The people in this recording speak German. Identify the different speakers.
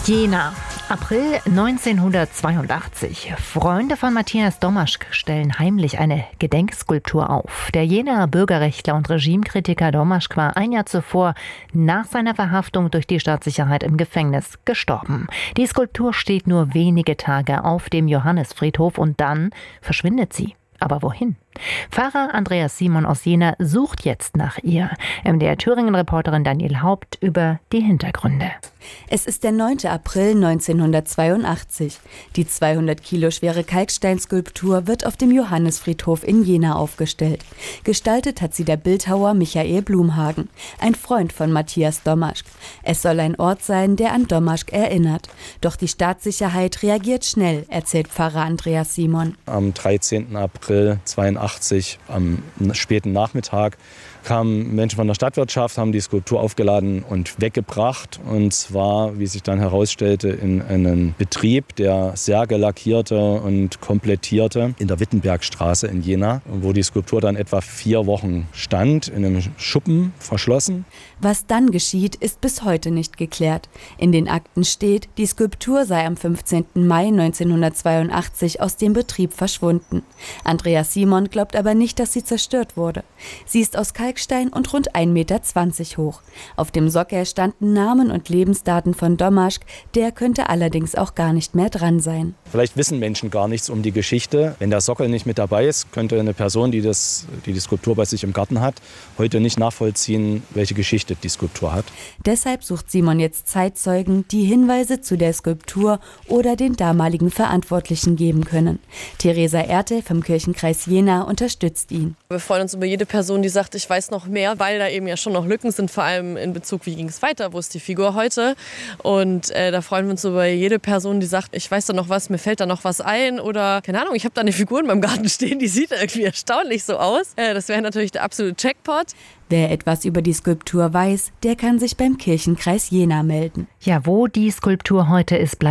Speaker 1: Jena, April 1982. Freunde von Matthias Domaschk stellen heimlich eine Gedenkskulptur auf. Der Jenaer Bürgerrechtler und Regimekritiker Domaschk war ein Jahr zuvor nach seiner Verhaftung durch die Staatssicherheit im Gefängnis gestorben. Die Skulptur steht nur wenige Tage auf dem Johannisfriedhof und dann verschwindet sie. Aber wohin? Pfarrer Andreas Simon aus Jena sucht jetzt nach ihr. MDR Thüringen-Reporterin Daniel Haupt über die Hintergründe.
Speaker 2: Es ist der 9. April 1982. Die 200 Kilo schwere Kalksteinskulptur wird auf dem Johannisfriedhof in Jena aufgestellt. Gestaltet hat sie der Bildhauer Michael Blumhagen, ein Freund von Matthias Domaschk. Es soll ein Ort sein, der an Domaschk erinnert. Doch die Staatssicherheit reagiert schnell, erzählt Pfarrer Andreas Simon.
Speaker 3: Am 13. April 1982, am späten Nachmittag, kamen Menschen von der Stadtwirtschaft, haben die Skulptur aufgeladen und weggebracht. Und zwar, wie sich dann herausstellte, in einen Betrieb, der Särge lackierte und komplettierte, in der Wittenbergstraße in Jena, wo die Skulptur dann etwa 4 Wochen stand, in einem Schuppen verschlossen.
Speaker 2: Was dann geschieht, ist bis heute nicht geklärt. In den Akten steht, die Skulptur sei am 15. Mai 1982 aus dem Betrieb verschwunden. Andreas Simon glaubt aber nicht, dass sie zerstört wurde. Sie ist aus Kalkstein und rund 1,20 Meter hoch. Auf dem Sockel standen Namen und Lebensdaten von Domaschk, der könnte allerdings auch gar nicht mehr dran sein.
Speaker 3: Vielleicht wissen Menschen gar nichts um die Geschichte. Wenn der Sockel nicht mit dabei ist, könnte eine Person, die die Skulptur bei sich im Garten hat, heute nicht nachvollziehen, welche Geschichte die Skulptur hat.
Speaker 2: Deshalb sucht Simon jetzt Zeitzeugen, die Hinweise zu der Skulptur oder den damaligen Verantwortlichen geben können. Theresa Ertel vom Kirchenkreis Jena unterstützt ihn.
Speaker 4: Wir freuen uns über jede Person, die sagt, ich weiß noch mehr, weil da eben ja schon noch Lücken sind, vor allem in Bezug, wie ging es weiter, wo ist die Figur heute. Und da freuen wir uns über jede Person, die sagt, ich weiß da noch was, mir fällt da noch was ein oder keine Ahnung, ich habe da eine Figur in meinem Garten stehen, die sieht irgendwie erstaunlich so aus. Das wäre natürlich der absolute Jackpot.
Speaker 2: Wer etwas über die Skulptur weiß, der kann sich beim Kirchenkreis Jena melden.
Speaker 1: Ja, wo die Skulptur heute ist, bleibt